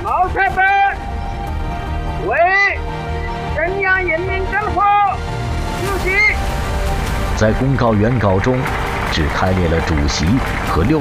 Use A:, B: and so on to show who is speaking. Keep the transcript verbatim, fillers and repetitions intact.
A: 毛泽东为中央人民政府主席。
B: 在公告原稿中，只开列了主席和六